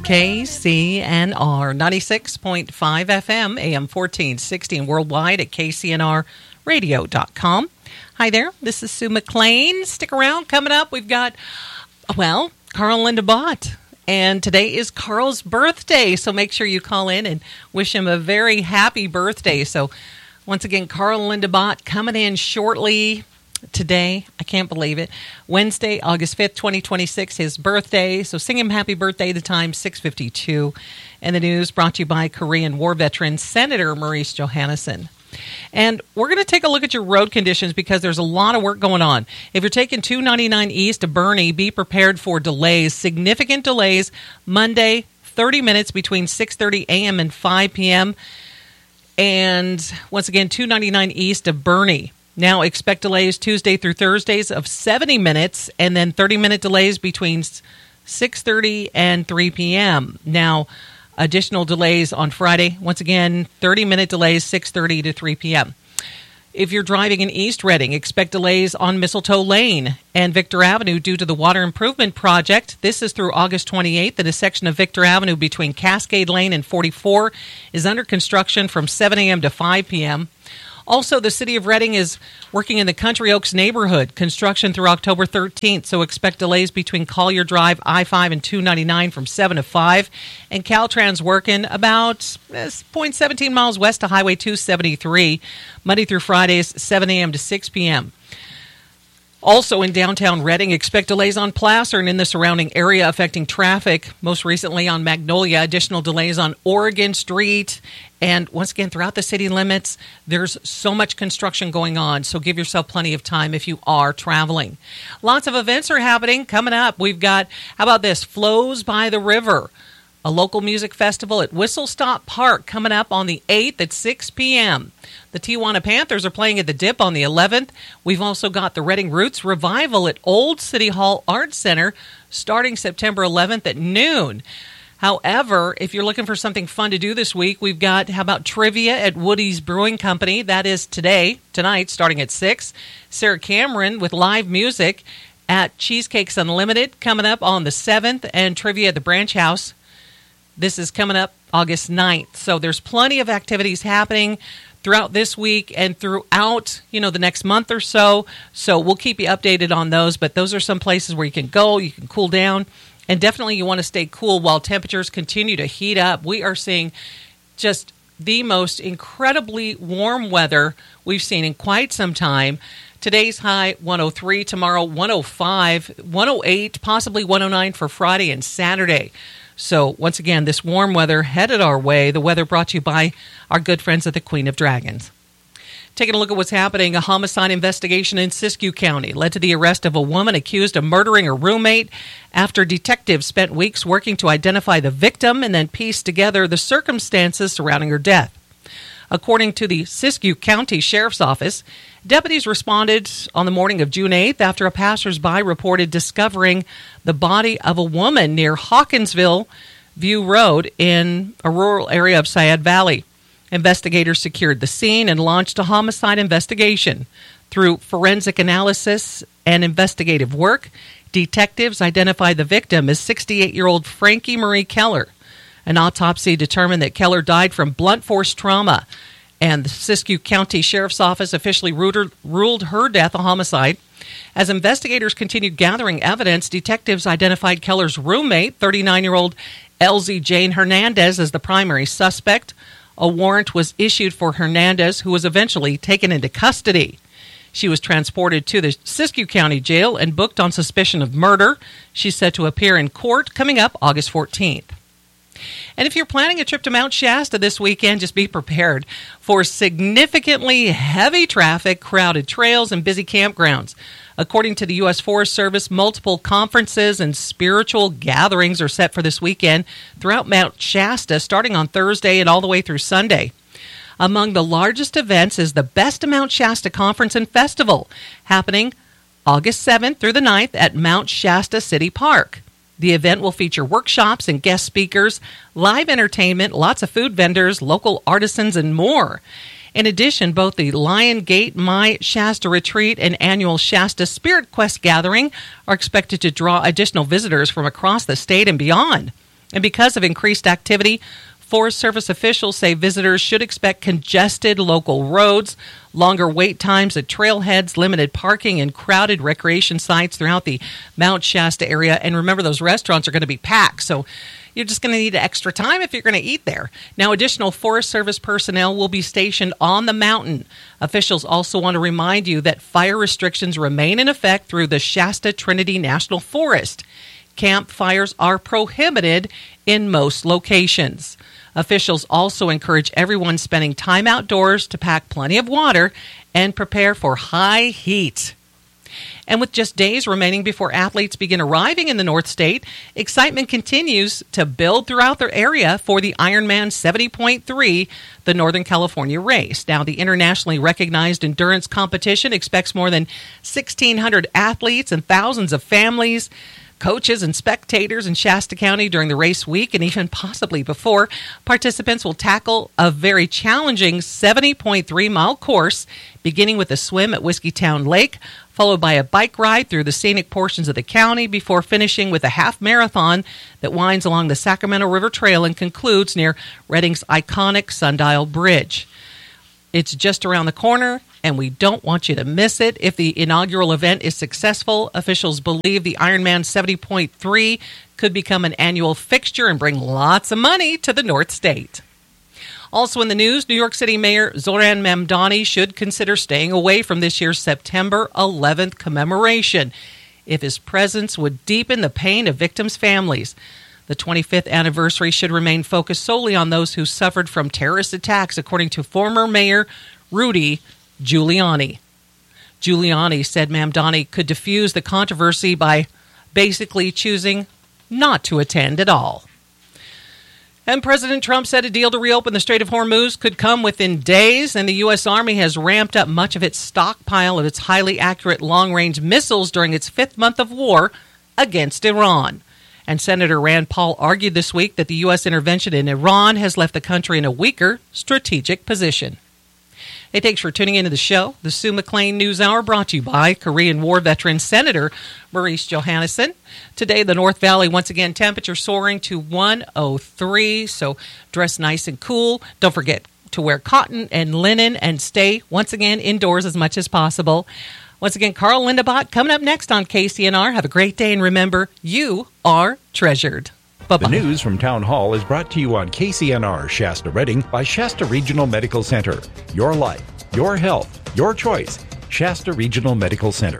KCNR 96.5 FM, AM 1460, and worldwide at kcnrradio.com. Hi there, this is Sue McLean. Stick around. Coming up, we've got, Carl and Linda Bott. And today is Carl's birthday, so make sure you call in and wish him a very happy birthday. So once again, Carl and Linda Bott coming in shortly today. I can't believe it. Wednesday, August 5th, 2026, his birthday. So sing him happy birthday. The time, 6:52. And the news brought to you by Korean War veteran Senator Maurice Johannesson. And we're going to take a look at your road conditions because there's a lot of work going on. If you're taking 299 east to Boerne, be prepared for delays, significant delays. Monday, 30 minutes between 6:30 a.m. and 5 p.m. And once again, 299 east of Boerne. Now expect delays Tuesday through Thursdays of 70 minutes and then 30-minute delays between 6:30 and 3 p.m. Now, additional delays on Friday. Once again, 30-minute delays, 6:30 to 3 p.m. If you're driving in East Reading, expect delays on Mistletoe Lane and Victor Avenue due to the water improvement project. This is through August 28th, and a section of Victor Avenue between Cascade Lane and 44 is under construction from 7 a.m. to 5 p.m. Also, the City of Reading is working in the Country Oaks neighborhood, construction through October 13th, so expect delays between Collier Drive, I-5, and 299 from 7 to 5. And Caltrans working about 0.17 miles west of Highway 273, Monday through Fridays, 7 a.m. to 6 p.m. Also in downtown Reading, expect delays on Placer and in the surrounding area affecting traffic. Most recently on Magnolia, additional delays on Oregon Street. And once again, throughout the city limits, there's so much construction going on. So give yourself plenty of time if you are traveling. Lots of events are happening coming up. We've got, how about this, Flows by the River, a local music festival at Whistle Stop Park coming up on the 8th at 6 p.m. The Tijuana Panthers are playing at the Dip on the 11th. We've also got the Reading Roots Revival at Old City Hall Arts Center starting September 11th at noon. However, if you're looking for something fun to do this week, we've got, how about trivia at Woody's Brewing Company? That is tonight, starting at 6. Sarah Cameron with live music at Cheesecakes Unlimited coming up on the 7th, and trivia at the Branch House. This is coming up August 9th. So there's plenty of activities happening throughout this week and throughout, the next month or so. So we'll keep you updated on those, but those are some places where you can go, you can cool down. And definitely you want to stay cool while temperatures continue to heat up. We are seeing just the most incredibly warm weather we've seen in quite some time. Today's high 103, tomorrow 105, 108, possibly 109 for Friday and Saturday. So once again, this warm weather headed our way. The weather brought to you by our good friends at the Queen of Dragons. Taking a look at what's happening, a homicide investigation in Siskiyou County led to the arrest of a woman accused of murdering her roommate after detectives spent weeks working to identify the victim and then piece together the circumstances surrounding her death. According to the Siskiyou County Sheriff's Office, deputies responded on the morning of June 8th after a passersby reported discovering the body of a woman near Hawkinsville View Road in a rural area of Sayad Valley. Investigators secured the scene and launched a homicide investigation. Through forensic analysis and investigative work, detectives identified the victim as 68-year-old Frankie Marie Keller. An autopsy determined that Keller died from blunt force trauma, and the Siskiyou County Sheriff's Office officially ruled her death a homicide. As investigators continued gathering evidence, detectives identified Keller's roommate, 39-year-old Elsie Jane Hernandez, as the primary suspect. A warrant was issued for Hernandez, who was eventually taken into custody. She was transported to the Siskiyou County Jail and booked on suspicion of murder. She's set to appear in court coming up August 14th. And if you're planning a trip to Mount Shasta this weekend, just be prepared for significantly heavy traffic, crowded trails, and busy campgrounds. According to the U.S. Forest Service, multiple conferences and spiritual gatherings are set for this weekend throughout Mount Shasta, starting on Thursday and all the way through Sunday. Among the largest events is the Best of Mount Shasta Conference and Festival, happening August 7th through the 9th at Mount Shasta City Park. The event will feature workshops and guest speakers, live entertainment, lots of food vendors, local artisans, and more. In addition, both the Lion Gate My Shasta Retreat and annual Shasta Spirit Quest gathering are expected to draw additional visitors from across the state and beyond. And because of increased activity, Forest Service officials say visitors should expect congested local roads, longer wait times at trailheads, limited parking, and crowded recreation sites throughout the Mount Shasta area. And remember, those restaurants are going to be packed, so you're just going to need extra time if you're going to eat there. Now, additional Forest Service personnel will be stationed on the mountain. Officials also want to remind you that fire restrictions remain in effect through the Shasta Trinity National Forest. Campfires are prohibited in most locations. Officials also encourage everyone spending time outdoors to pack plenty of water and prepare for high heat. And with just days remaining before athletes begin arriving in the North State, excitement continues to build throughout their area for the Ironman 70.3, the Northern California race. Now, the internationally recognized endurance competition expects more than 1,600 athletes and thousands of families, coaches, and spectators in Shasta County during the race week and even possibly before. Participants will tackle a very challenging 70.3-mile course, beginning with a swim at Whiskeytown Lake, followed by a bike ride through the scenic portions of the county before finishing with a half marathon that winds along the Sacramento River Trail and concludes near Redding's iconic Sundial Bridge. It's just around the corner, and we don't want you to miss it. If the inaugural event is successful, officials believe the Ironman 70.3 could become an annual fixture and bring lots of money to the North State. Also in the news, New York City Mayor Zoran Mamdani should consider staying away from this year's September 11th commemoration if his presence would deepen the pain of victims' families. The 25th anniversary should remain focused solely on those who suffered from terrorist attacks, according to former Mayor Rudy Giuliani. Giuliani said Mamdani could diffuse the controversy by basically choosing not to attend at all. And President Trump said a deal to reopen the Strait of Hormuz could come within days, and the U.S. Army has ramped up much of its stockpile of its highly accurate long-range missiles during its fifth month of war against Iran. And Senator Rand Paul argued this week that the U.S. intervention in Iran has left the country in a weaker strategic position. Hey, thanks for tuning into the show. The Sue McLean News Hour brought to you by Korean War veteran Senator Maurice Johannesson. Today, the North Valley, once again, temperature soaring to 103, so dress nice and cool. Don't forget to wear cotton and linen and stay, once again, indoors as much as possible. Once again, Carl Lindebott coming up next on KCNR. Have a great day, and remember, you are treasured. Bye-bye. The news from Town Hall is brought to you on KCNR Shasta Redding by Shasta Regional Medical Center. Your life, your health, your choice. Shasta Regional Medical Center.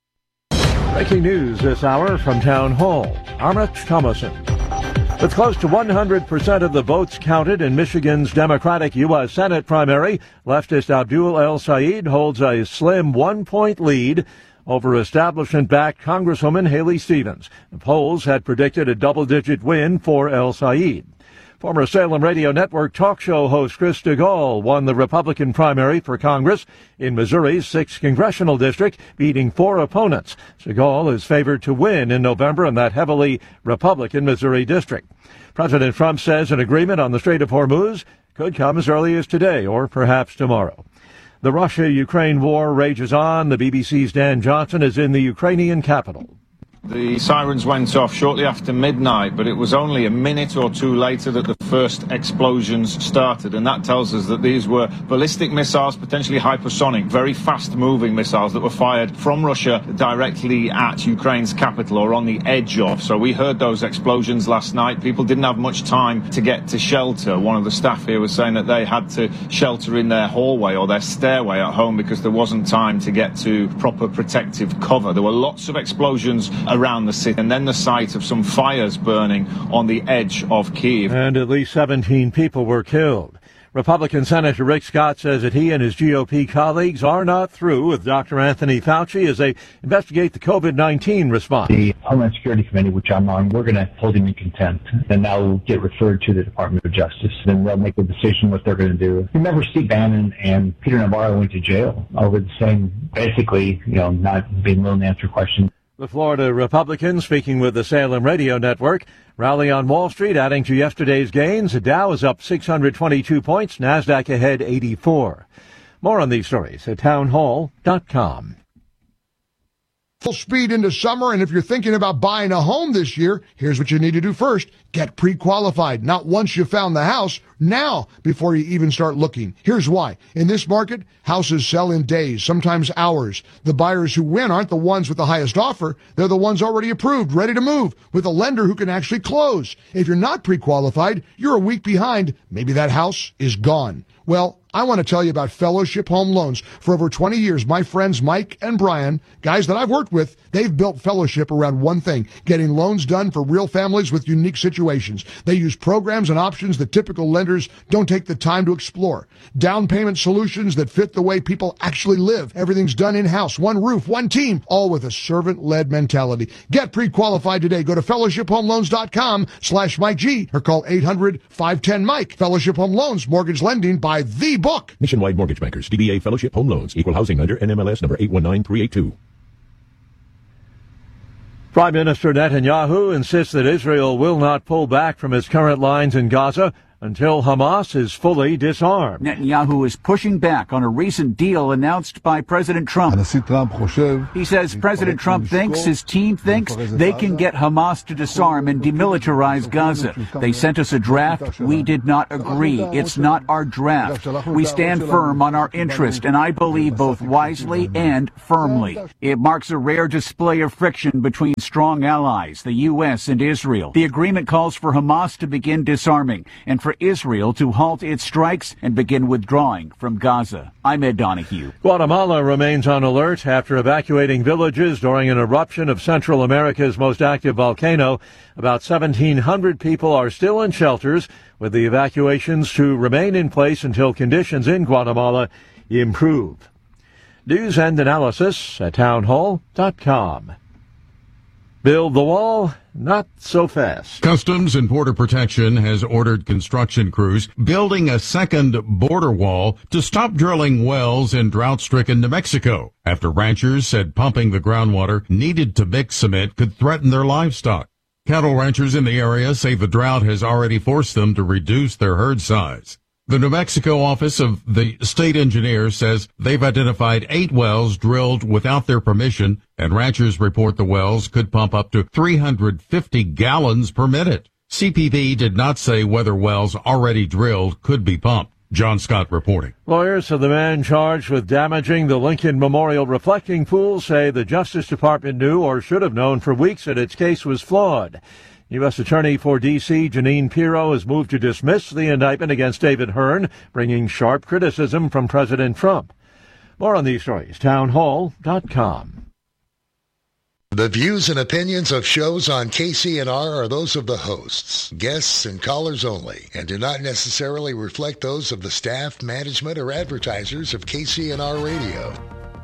Breaking news this hour from Town Hall. Amit Thomason. With close to 100% of the votes counted in Michigan's Democratic U.S. Senate primary, leftist Abdul El Sayed holds a slim 1-point lead over establishment-backed Congresswoman Haley Stevens. The polls had predicted a double-digit win for El Sayed. Former Salem Radio Network talk show host Chris DeGaulle won the Republican primary for Congress in Missouri's 6th congressional district, beating 4 opponents. DeGaulle is favored to win in November in that heavily Republican Missouri district. President Trump says an agreement on the Strait of Hormuz could come as early as today or perhaps tomorrow. The Russia-Ukraine war rages on. The BBC's Dan Johnson is in the Ukrainian capital. The sirens went off shortly after midnight, but it was only a minute or two later that the first explosions started, and that tells us that these were ballistic missiles, potentially hypersonic, very fast-moving missiles that were fired from Russia directly at Ukraine's capital or on the edge of. So we heard those explosions last night. People didn't have much time to get to shelter. One of the staff here was saying that they had to shelter in their hallway or their stairway at home because there wasn't time to get to proper protective cover. There were lots of explosions around the city, and then the sight of some fires burning on the edge of Kyiv. And at least 17 people were killed. Republican Senator Rick Scott says that he and his GOP colleagues are not through with Dr. Anthony Fauci as they investigate the COVID-19 response. The Homeland Security Committee, which I'm on, we're going to hold him in contempt, and that will get referred to the Department of Justice. Then they'll make a decision what they're going to do. Remember, Steve Bannon and Peter Navarro went to jail over the same, basically, not being willing to answer questions. The Florida Republicans, speaking with the Salem Radio Network, rally on Wall Street, adding to yesterday's gains. The Dow is up 622 points, NASDAQ ahead 84. More on these stories at townhall.com. full speed into summer, and if you're thinking about buying a home this year, here's what you need to do first. Get pre-qualified. Not once you found the house, now before you even start looking. Here's why. In this market, houses sell in days, sometimes hours. The buyers who win aren't the ones with the highest offer. They're the ones already approved, ready to move, with a lender who can actually close. If you're not pre-qualified, you're a week behind. Maybe that house is gone. Well, I want to tell you about Fellowship Home Loans. For over 20 years, my friends Mike and Brian, guys that I've worked with, they've built Fellowship around one thing, getting loans done for real families with unique situations. They use programs and options that typical lenders don't take the time to explore. Down payment solutions that fit the way people actually live. Everything's done in-house, one roof, one team, all with a servant-led mentality. Get pre-qualified today. Go to fellowshiphomeloans.com/Mike G or call 800-510-MIKE. Fellowship Home Loans, mortgage lending by the book. Nationwide Mortgage Bankers, DBA Fellowship Home Loans, Equal Housing Lender, NMLS number 819382. Prime Minister Netanyahu insists that Israel will not pull back from its current lines in Gaza until Hamas is fully disarmed. Netanyahu is pushing back on a recent deal announced by President Trump. He says President Trump thinks, his team thinks, they can get Hamas to disarm and demilitarize Gaza. They sent us a draft. We did not agree. It's not our draft. We stand firm on our interest, and I believe both wisely and firmly. It marks a rare display of friction between strong allies, the U.S. and Israel. The agreement calls for Hamas to begin disarming and for Israel to halt its strikes and begin withdrawing from Gaza. I'm Ed Donahue. Guatemala remains on alert after evacuating villages during an eruption of Central America's most active volcano. About 1,700 people are still in shelters, with the evacuations to remain in place until conditions in Guatemala improve. News and analysis at townhall.com. Build the wall, not so fast. Customs and Border Protection has ordered construction crews building a second border wall to stop drilling wells in drought-stricken New Mexico after ranchers said pumping the groundwater needed to mix cement could threaten their livestock. Cattle ranchers in the area say the drought has already forced them to reduce their herd size. The New Mexico office of the state engineer says they've identified 8 wells drilled without their permission, and ranchers report the wells could pump up to 350 gallons per minute. CPB did not say whether wells already drilled could be pumped. John Scott reporting. Lawyers of the man charged with damaging the Lincoln Memorial reflecting pool say the Justice Department knew or should have known for weeks that its case was flawed. U.S. Attorney for D.C. Jeanine Pirro has moved to dismiss the indictment against David Hearn, bringing sharp criticism from President Trump. More on these stories, townhall.com. The views and opinions of shows on KCNR are those of the hosts, guests, and callers only, and do not necessarily reflect those of the staff, management, or advertisers of KCNR Radio.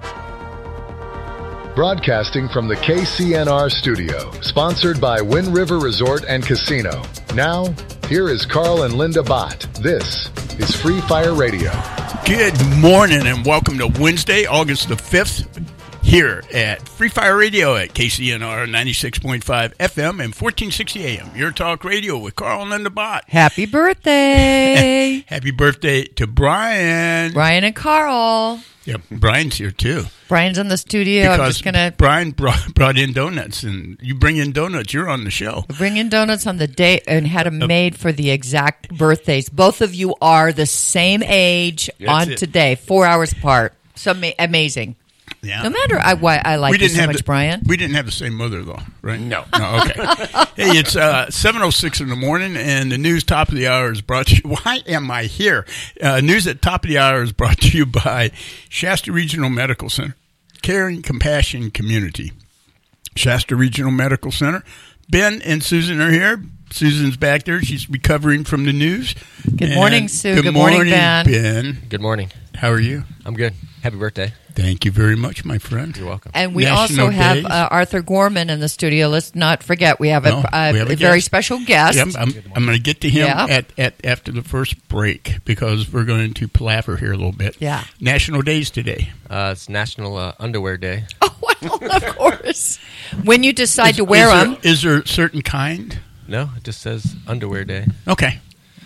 Broadcasting from the KCNR studio, sponsored by Wind River Resort and Casino. Now, here is Carl and Linda Bott. This is Free Fire Radio. Good morning and welcome to Wednesday, August the 5th, here at Free Fire Radio at KCNR 96.5 FM and 1460 AM. Your talk radio with Carl and Linda Bott. Happy birthday. Happy birthday to Brian. Brian and Carl. Yep, Brian's here too. Brian's in the studio. Because I'm just gonna. Brian brought in donuts, and you bring in donuts, you're on the show. Bring in donuts on the day and had them made for the exact birthdays. Both of you are the same age today, 4 hours apart. So amazing. Yeah. No matter why I like you so much, Brian. We didn't have the same mother, though, right? No. Okay. Hey, it's 7:06 in the morning, and the news top of the hour is brought to you. Why am I here? News at top of the hour is brought to you by Shasta Regional Medical Center, Caring Compassion Community. Shasta Regional Medical Center. Ben and Susan are here. Susan's back there. She's recovering from the news. Good morning, Sue. Good morning, Ben. Good morning. How are you? I'm good. Happy birthday. Thank you very much, my friend. You're welcome. And we also have Arthur Gorman in the studio. Let's not forget, we have a very special guest. Yep, I'm going to get to him after the first break because we're going to palaver here a little bit. Yeah. National Days today. It's National Underwear Day. Oh, well, of course. When you decide to wear them. Is there a certain kind? No, it just says Underwear Day. Okay.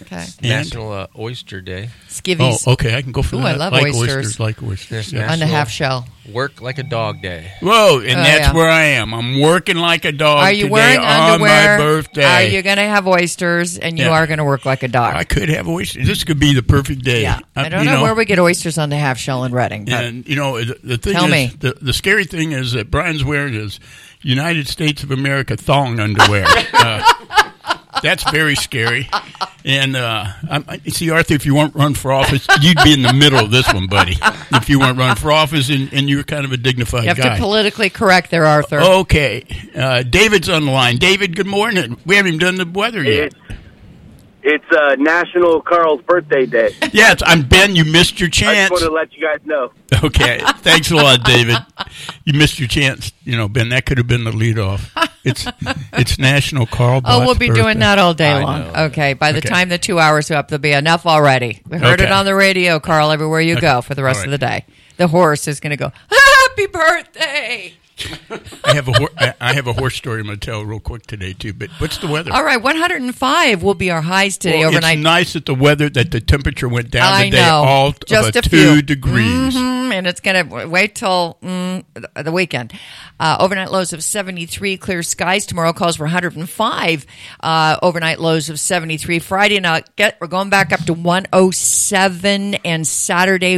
Okay. National Oyster Day. Skivvies. Oh, okay. I can go for that. I love oysters. Like oysters. On the half shell. Work like a dog day. Whoa, and that's where I am. I'm working like a dog. Are you today wearing on underwear? My birthday. Are you going to have oysters, and you are going to work like a dog? I could have oysters. This could be the perfect day. Yeah. I don't know where we get oysters on the half shell in Reading. And, the thing is, the scary thing is that Brian's wearing his United States of America thong underwear. That's very scary. And see, Arthur, if you weren't run for office, you'd be in the middle of this one, buddy. If you weren't run for office and you were kind of a dignified guy. You have to politically correct there, Arthur. Okay. David's on the line. David, good morning. We haven't even done the weather yet. It's National Carl's Birthday Day. Yes, I'm Ben. You missed your chance. I just want to let you guys know. Okay. Thanks a lot, David. You missed your chance. Ben, that could have been the leadoff. It's National Carl Bott's we'll be birthday. doing that all day long. Okay. By the time the 2 hours are up, there'll be enough already. We heard it on the radio, Carl, everywhere you go for the rest of the day. The horse is going to go, happy birthday. I have a horse story I'm going to tell real quick today too. But what's the weather? All right, 105 will be our highs today overnight. It's nice that the temperature went down today, all just of 2 few degrees, and it's going to wait till the weekend. Overnight lows of 73, clear skies. Tomorrow calls for 105. Overnight lows of 73. Friday we're going back up to 107, and Saturday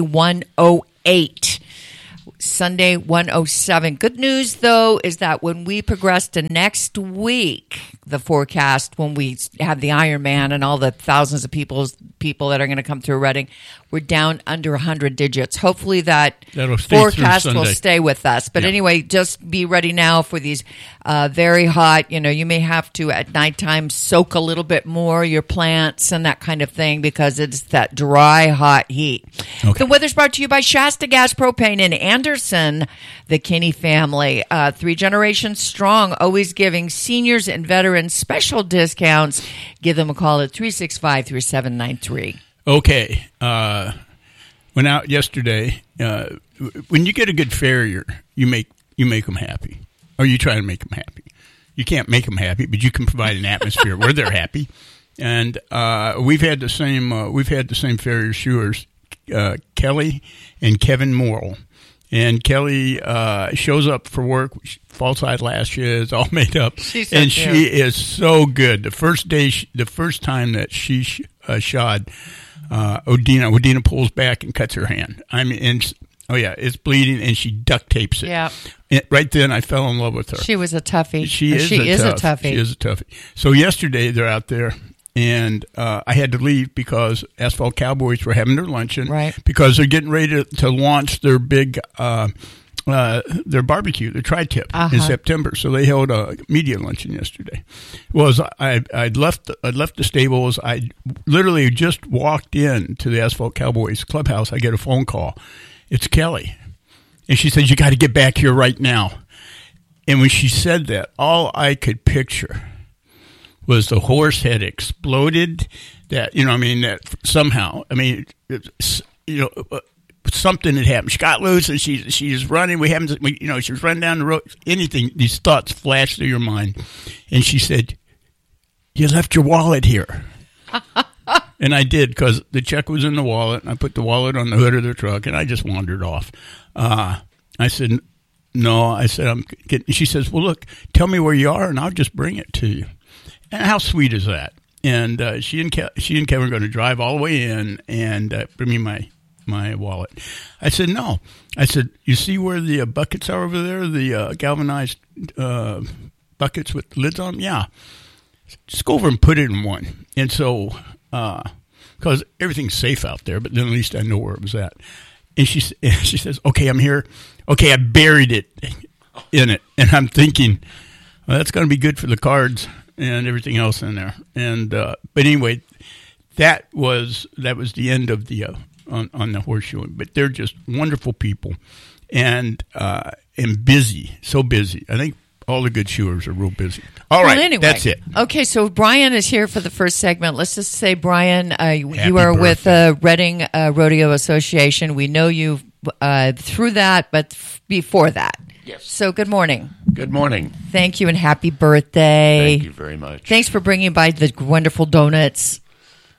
108. Sunday 107. Good news, though, is that when we progress to next week, the forecast, when we have the Ironman and all the thousands of people that are going to come through Reading, we're down under 100 digits. Hopefully that forecast will stay with us. But anyway, just be ready now for these very hot, you may have to at nighttime soak a little bit more your plants and that kind of thing because it's that dry, hot heat. Okay. The weather's brought to you by Shasta Gas Propane in Anderson, the Kinney family. 3 generations strong, always giving seniors and veterans special discounts. Give them a call at 365-3793. Okay. Went out yesterday. When you get a good farrier, you make them happy, or you try to make them happy. You can't make them happy, but you can provide an atmosphere where they're happy. And we've had the same farrier shoers, Kelly and Kevin Morrill. And Kelly shows up for work, false eyelashes, all made up, she is so good. The first time that she shod Odina pulls back and cuts her hand. I mean, it's bleeding, and she duct tapes it. Yeah. And right then, I fell in love with her. She was a toughie. She is a toughie. So yesterday, they're out there. And I had to leave because Asphalt Cowboys were having their luncheon, right? Because they're getting ready to launch their big their barbecue, their tri-tip in September. So they held a media luncheon yesterday. I'd left the stables. I literally just walked in to the Asphalt Cowboys clubhouse. I get a phone call. It's Kelly, and she said, "You got to get back here right now." And when she said that, all I could picture was the horse had exploded, that somehow, something had happened. She got loose and she's running. She was running down the road. Anything, these thoughts flashed through your mind. And she said, "You left your wallet here." And I did, because the check was in the wallet, and I put the wallet on the hood of the truck, and I just wandered off. I said, "No," I said, "I'm getting," she says, "Well, look, tell me where you are and I'll just bring it to you." And how sweet is that? And she and Kevin are going to drive all the way in and bring me my wallet. I said, "No." I said, "You see where the buckets are over there, the galvanized buckets with lids on them? Yeah. Just go over and put it in one." And so, because everything's safe out there, but then at least I know where it was at. And she says, "Okay, I'm here." Okay, I buried it in it. And I'm thinking, well, that's going to be good for the cards and everything else in there. And but anyway, that was the end of the on the horseshoeing. But they're just wonderful people and busy, so busy. I think all the good shoers are real busy. All right, anyway, that's it. Okay, so Brian is here for the first segment. Let's just say, Brian, you are with Reading Rodeo Association. We know you through that, but before that. Yes. So good morning. Good morning. Thank you, and happy birthday. Thank you very much. Thanks for bringing by the wonderful donuts.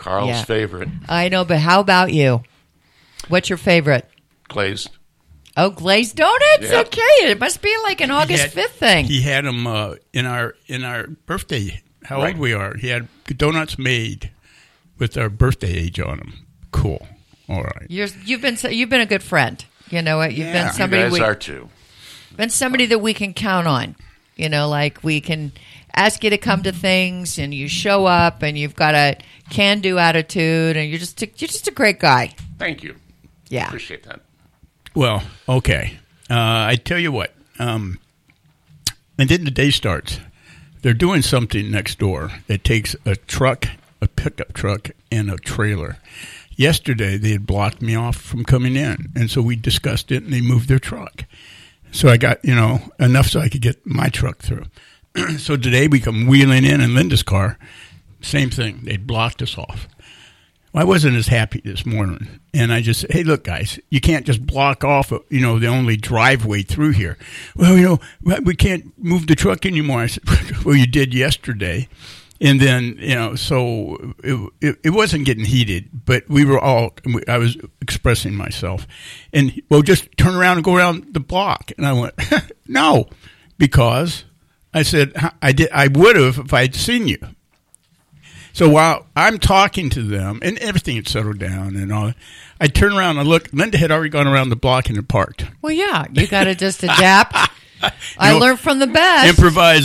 Carl's favorite. I know, but how about you? What's your favorite? Glazed. Oh, glazed donuts? Yep. Okay, it must be like an August 5th thing. He had them in our birthday. How old we are? He had donuts made with our birthday age on them. Cool. All right. You've been a good friend. You know what? You've been somebody. You guys are too. Been somebody that we can count on. You know, like we can ask you to come to things, and you show up, and you've got a can-do attitude, and you're just a great guy. Thank you. Yeah, appreciate that. Well, okay. I tell you what. And then the day starts. They're doing something next door that takes a truck, a pickup truck, and a trailer. Yesterday, they had blocked me off from coming in, and so we discussed it, and they moved their truck. So I got, enough so I could get my truck through. So today we come wheeling in Linda's car. Same thing. They blocked us off. Well, I wasn't as happy this morning. And I just said, hey, look, guys, you can't just block off, the only driveway through here. Well, we can't move the truck anymore. I said, well, you did yesterday. And then, so it wasn't getting heated, but I was expressing myself. And, well, just turn around and go around the block. And I went, no, because I said, I would have if I'd seen you. So while I'm talking to them, and everything had settled down and all, I turn around and look. Linda had already gone around the block and had parked. Well, yeah, you got to just adapt. I learned from the best. Improvise.